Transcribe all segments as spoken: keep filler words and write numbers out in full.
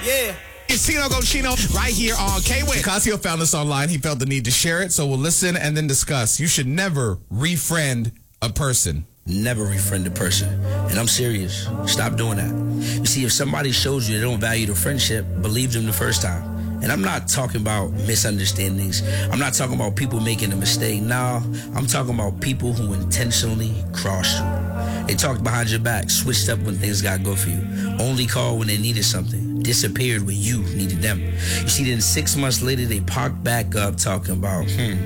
Yeah. It's Tino Cochino right here on K-Win. Casio found this online. He felt the need to share it, so we'll listen and then discuss. You should never refriend a person. Never refriend a person. And I'm serious. Stop doing that. You see, if somebody shows you they don't value the friendship, believe them the first time. And I'm not talking about misunderstandings. I'm not talking about people making a mistake. No, I'm talking about people who intentionally crossed you. They talked behind your back, switched up when things got good for you, only called when they needed something, disappeared when you needed them. You see, then six months later, they popped back up talking about, hmm,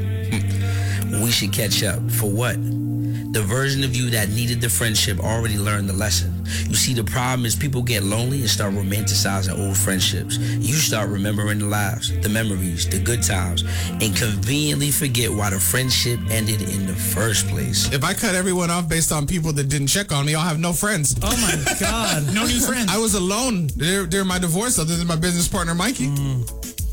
hmm, we should catch up. For what? The version of you that needed the friendship already learned the lesson. You see, the problem is people get lonely and start romanticizing old friendships. You start remembering the laughs, the memories, the good times, and conveniently forget why the friendship ended in the first place. If I cut everyone off based on people that didn't check on me, I'll have no friends. Oh my God. No new friends. I was alone during my divorce other than my business partner, Mikey. Mm.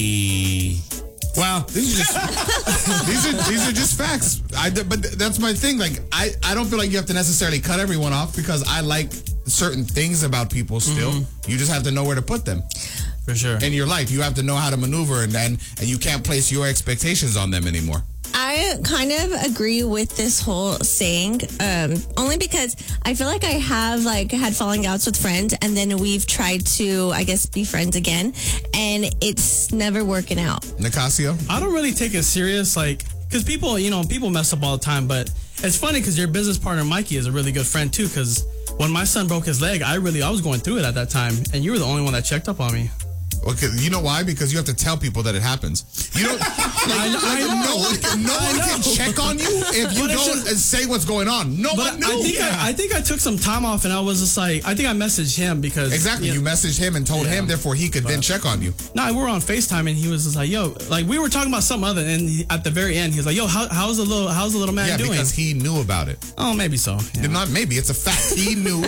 I... Wow, these are just these are these are just facts. I, but that's my thing. Like I, I don't feel like you have to necessarily cut everyone off because I like certain things about people still. Mm-hmm. You just have to know where to put them. For sure. In your life, you have to know how to maneuver, and and, and you can't place your expectations on them anymore. I kind of agree with this whole saying, um, only because I feel like I have like had falling outs with friends, and then we've tried to, I guess, be friends again, and it's never working out. Nicasio? I don't really take it serious, like, because people, you know, people mess up all the time, but it's funny because your business partner, Mikey, is a really good friend too, because when my son broke his leg, I really, I was going through it at that time, and you were the only one that checked up on me. Okay, you know why? Because you have to tell people that it happens. You don't. Like, I, like, I know. No one, can, no one can check on you if you but don't just, say what's going on. No but one knows. I think yeah. I, I think I took some time off, and I was just like, I think I messaged him because exactly you, know, you messaged him and told yeah, him, therefore he could but, then check on you. No, we were on FaceTime, and he was just like, "Yo," like we were talking about something other, and he, at the very end, he was like, "Yo, how, how's the little how's the little man yeah, doing?" Yeah, because he knew about it. Oh, maybe so. Yeah. Not maybe. It's a fact. He knew,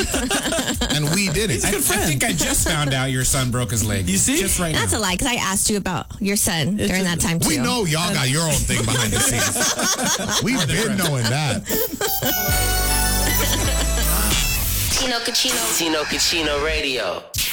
and we did it. He's a good friend. I think I just found out your son broke his leg. You see, just right That's now. a lie. Because I asked you about your son it's during just, that time too. We know y'all got your own thing behind the scenes. We've been knowing that. Tino Cochino. Tino Cochino Radio.